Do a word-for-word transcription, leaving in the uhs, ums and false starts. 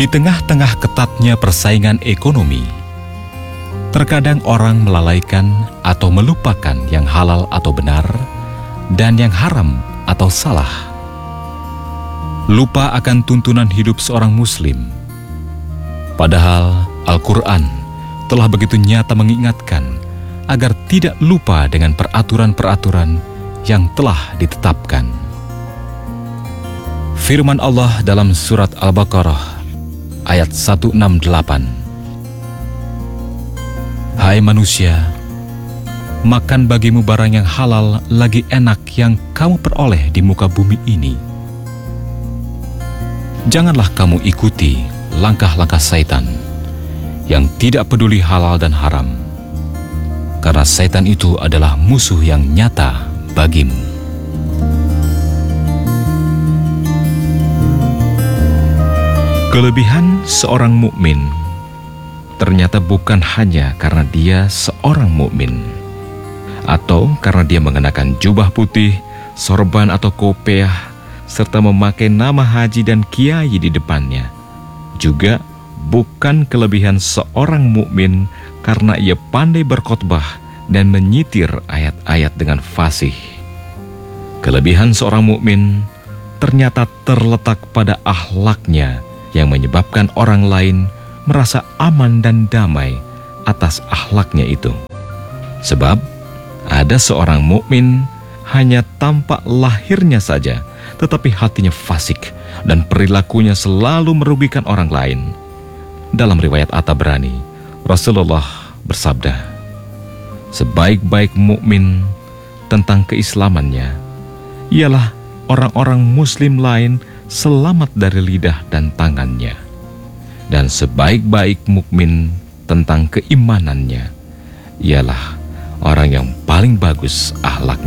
Di tengah-tengah ketatnya persaingan ekonomi, terkadang orang melalaikan atau melupakan yang halal atau benar dan yang haram atau salah. Lupa akan tuntunan hidup seorang muslim. Padahal Al-Quran telah begitu nyata mengingatkan agar tidak lupa dengan peraturan-peraturan yang telah ditetapkan. Firman Allah dalam surat Al-Baqarah ayat seratus enam puluh delapan. Hai manusia, makan bagimu barang yang halal lagi enak yang kamu peroleh di muka bumi ini. Janganlah kamu ikuti langkah-langkah Saitan yang tidak peduli halal dan haram, karena Saitan itu adalah musuh yang nyata bagimu. Kelebihan seorang mukmin ternyata bukan hanya karena dia seorang mukmin atau karena dia mengenakan jubah putih, sorban atau kopiah, serta memakai nama haji dan kiai di depannya. Juga bukan kelebihan seorang mukmin karena ia pandai berkhotbah dan menyitir ayat-ayat dengan fasih. Kelebihan seorang mukmin ternyata terletak pada akhlaknya yang menyebabkan orang lain merasa aman dan damai atas akhlaknya itu. Sebab ada seorang mukmin hanya tampak lahirnya saja, tetapi hatinya fasik dan perilakunya selalu merugikan orang lain. Dalam riwayat At-Tabrani, Rasulullah bersabda, sebaik-baik mukmin tentang keislamannya ialah orang-orang muslim lain selamat dari lidah dan tangannya. Dan sebaik-baik mukmin tentang keimanannya ialah orang yang paling bagus akhlaknya.